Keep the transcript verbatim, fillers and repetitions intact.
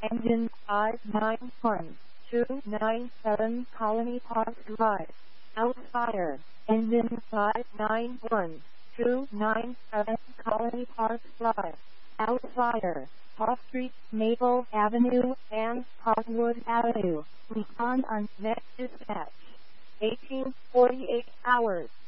Engine five nine one two nine seven Colony Park Drive. Outfire. Engine five nine one two nine seven Colony Park Drive. Outfire. Hall Street, Maple Avenue, and Cottonwood Avenue. Respond on next dispatch. eighteen forty-eight hours.